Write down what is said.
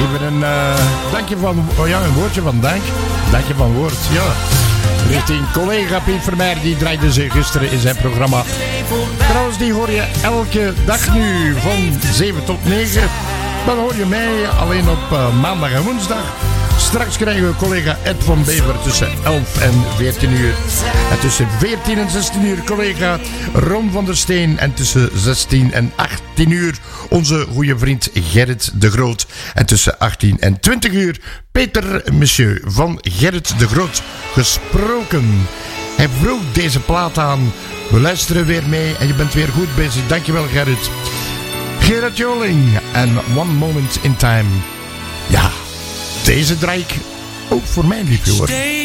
Even een dankje van... Oh ja, een woordje van dank. Dankje van woord, ja. Richting collega Piet Vermeer, die draaide ze gisteren in zijn programma. Trouwens, die hoor je elke dag nu van 7 tot 9. Dan hoor je mij alleen op maandag en woensdag. Straks krijgen we collega Ed van Bever tussen 11 en 14 uur. En tussen 14 en 16 uur collega Ron van der Steen. En tussen 16 en 18 uur onze goede vriend Gerrit de Groot. En tussen 18 en 20 uur Peter Monsieur van Gerrit de Groot gesproken. Hij vroeg deze plaat aan. We luisteren weer mee en je bent weer goed bezig. Dankjewel Gerrit. Gerard Joling en One Moment in Time. Ja, deze draai ik ook voor mijn liefje hoor.